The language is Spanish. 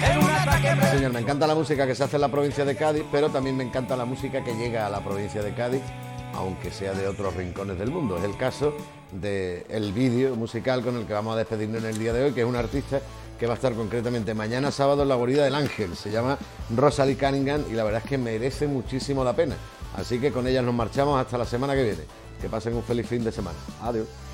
Señor, me encanta la música que se hace en la provincia de Cádiz, pero también me encanta la música que llega a la provincia de Cádiz, aunque sea de otros rincones del mundo. Es el caso del vídeo musical con el que vamos a despedirnos en el día de hoy, que es un artista que va a estar concretamente mañana sábado en la Guarida del Ángel. Se llama Rosalie Cunningham y la verdad es que merece muchísimo la pena. Así que con ella nos marchamos hasta la semana que viene. Que pasen un feliz fin de semana. Adiós.